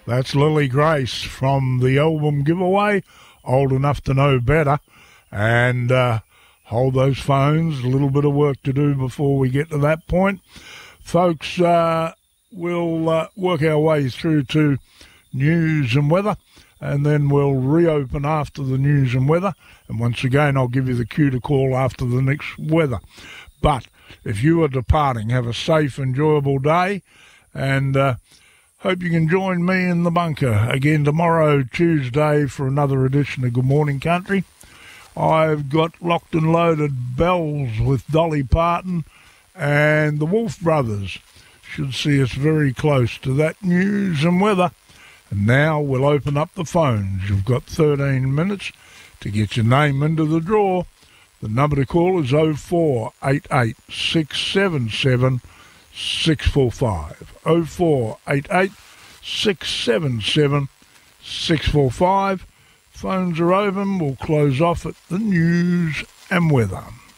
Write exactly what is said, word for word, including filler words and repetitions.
That's Lily Grace from the album Giveaway, Old Enough to Know Better. And uh, hold those phones, a little bit of work to do before we get to that point. Folks, uh, we'll uh, work our way through to news and weather, and then we'll reopen after the news and weather. And once again, I'll give you the cue to call after the next weather. But if you are departing, have a safe, enjoyable day, and uh, hope you can join me in the bunker again tomorrow, Tuesday, for another edition of Good Morning Country. I've got locked and loaded bells with Dolly Parton, and the Wolf Brothers should see us very close to that news and weather. And now we'll open up the phones. You've got thirteen minutes to get your name into the draw. The number to call is oh four eight eight, six seven seven, six four five. oh four eight eight, six seven seven, six four five. Phones are open. We'll close off at the news and weather.